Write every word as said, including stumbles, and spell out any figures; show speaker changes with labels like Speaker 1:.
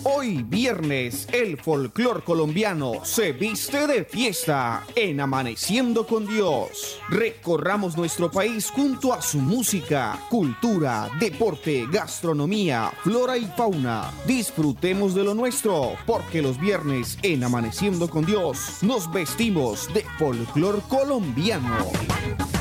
Speaker 1: Hoy viernes, el folclor colombiano se viste de fiesta en Amaneciendo con Dios. Recorramos nuestro país junto a su música, cultura, deporte, gastronomía, flora y fauna. Disfrutemos de lo nuestro, porque los viernes en Amaneciendo con Dios nos vestimos de folclor colombiano.